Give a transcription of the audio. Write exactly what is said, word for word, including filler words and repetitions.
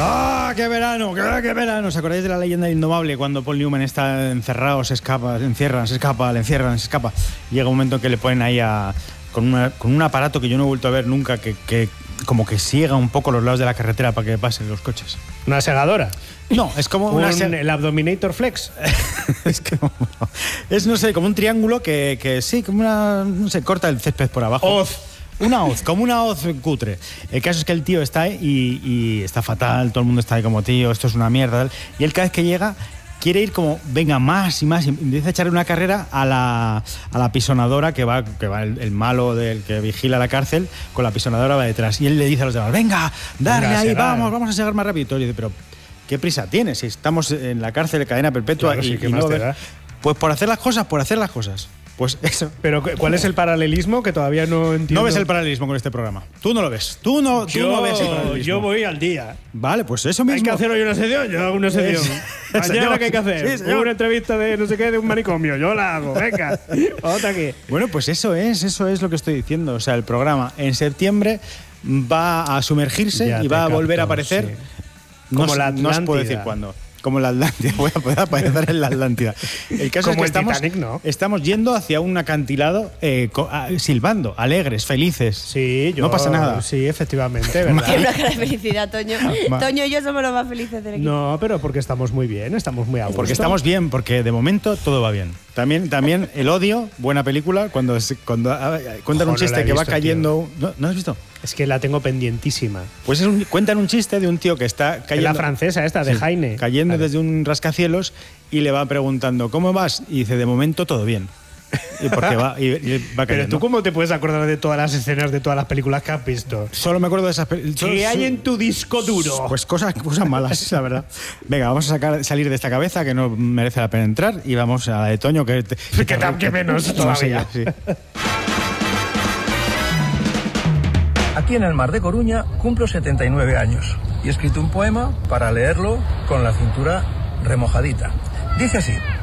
¡Ah, qué verano! ¡Qué, qué verano! ¿Os acordáis de la leyenda indomable cuando Paul Newman está encerrado, se escapa, se encierran, se escapa, le encierran, se escapa? Llega un momento en que le ponen ahí a, con, una, con un aparato que yo no he vuelto a ver nunca, que, que como que siega un poco los lados de la carretera para que pasen los coches. ¿Una segadora? No, es como un, una seg... el Abdominator Flex. es como, es, no sé, como un triángulo que, que sí, como una, no sé, corta el césped por abajo. Hoz. Una hoz, como una hoz cutre. El caso es que el tío está ahí y, y está fatal, todo el mundo está ahí como, tío, esto es una mierda. Y él cada vez que llega quiere ir como, venga, más y más, y empieza a echarle una carrera a la, a la pisonadora que va, que va el, el malo del que vigila la cárcel, con la pisonadora va detrás. Y él le dice a los demás, venga, darle venga, ahí, segar. vamos, vamos a segar más rápido. Y todo, y dice, pero ¿qué prisa tienes? Si estamos en la cárcel de cadena perpetua. Claro, y, sí, ¿qué y más no te ver, da? Pues por hacer las cosas, por hacer las cosas. Pues eso. Pero ¿cuál es el paralelismo? Que todavía no entiendo. No ves el paralelismo con este programa. Tú no lo ves. Tú no, tú yo, no ves el paralelismo. Yo voy al día. Vale, pues eso mismo. ¿Hay que hacer hoy una sección? Yo hago una sección. Mañana, ¿qué hay que hacer? Sí, una entrevista de no sé qué, de un manicomio. Yo la hago. Venga. Otra aquí. Bueno, pues eso es, eso es lo que estoy diciendo. O sea, el programa en septiembre va a sumergirse ya y va a volver capto, a aparecer. Sí. Como no, la no os puedo decir cuándo. Como la Atlántida, voy a poder aparecer en la Atlántida. El caso Como es que el estamos, Titanic, ¿no? estamos yendo hacia un acantilado eh, silbando, alegres, felices. Sí, yo, no pasa nada. Sí, efectivamente, ¿verdad? Tiene una cara de felicidad, Toño. Toño y yo somos los más felices del equipo. No, pero porque estamos muy bien, estamos muy a gusto. Porque estamos bien, porque de momento todo va bien. También, también El Odio, buena película, cuando, cuando ah, cuentan Ojo, un chiste no que visto, va cayendo... ¿No, ¿No has visto? Es que la tengo pendientísima. Pues es un, cuentan un chiste de un tío que está cayendo... Es la francesa esta, de sí, Jaime. Cayendo vale. desde un rascacielos y le va preguntando, ¿cómo vas? Y dice, de momento todo bien. Y porque va, y, y va Pero tú, ¿cómo te puedes acordar de todas las escenas de todas las películas que has visto? Solo me acuerdo de esas películas. ¿Qué hay en tu disco duro? Pues cosas, cosas malas, la verdad. Venga, vamos a sacar, salir de esta cabeza que no merece la pena entrar y vamos a la de Toño, que... Te, que, que, que, que menos todavía. Sí. Aquí en el Mar de Coruña cumplo setenta y nueve años y he escrito un poema para leerlo con la cintura remojadita. Dice así: